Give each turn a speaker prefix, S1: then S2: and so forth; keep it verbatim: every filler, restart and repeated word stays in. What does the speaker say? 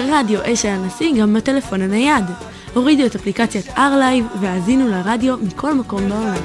S1: רדיו אשל הנשיא גם בטלפון הנייד. הורידו את אפליקציית R-Live והאזינו לרדיו מכל מקום בעולם.